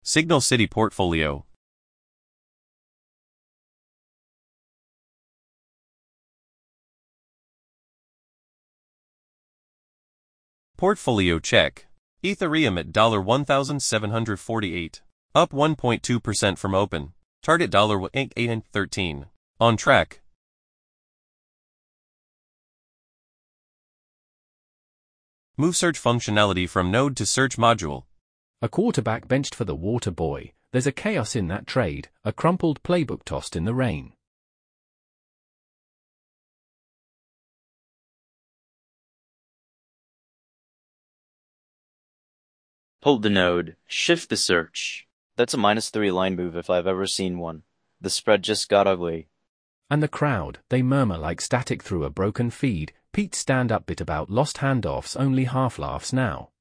Signal City portfolio. Portfolio check. Ethereum at $1,748. Up 1.2% from open. Target $8.13. On track. Move search functionality from node to search module. A quarterback benched for the water boy. There's a chaos in that trade, a crumpled playbook tossed in the rain. Hold the node. Shift the search. That's a -3 line move if I've ever seen one. The spread just got ugly. And the crowd, they murmur like static through a broken feed. Pete's stand-up bit about lost handoffs only half laughs now.